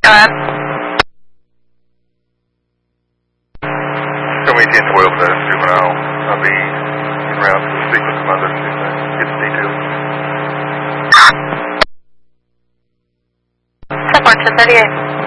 ahead. Show me 1012, that juvenile. I'll be en route to speak with the mother to get the details. Support to 38.